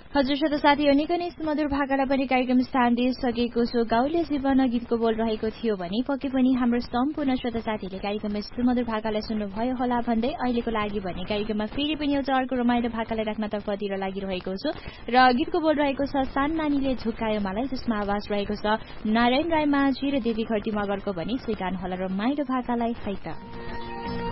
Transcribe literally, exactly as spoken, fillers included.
हजुर श्रोता साथीहरू, निकै नै सुमधुर भाकालाई पनि कार्यक्रम स्थान दिइसकेको छु। गाउँले जीवन गीतको बोल रहेको थियो भने पक्कै पनि हाम्रो सम्पूर्ण श्रोता साथीहरूले कार्यक्रममा सुमधुर भाकालाई सुन्नुभयो होला भन्दै अहिलेको लागि भने कार्यक्रममा फेरि पनि एउटा अर्को रमाइलो भाकालाई राख्न तर्फतिर लागिरहेको छु र गीतको बोल रहेको छ सान नानीले झुकायो मलाई, जसमा आवाज रहेको छ नारायण राय माझी र देवी घरती मगरको भने स्वीकार होला रमाइलो भाकालाई है त।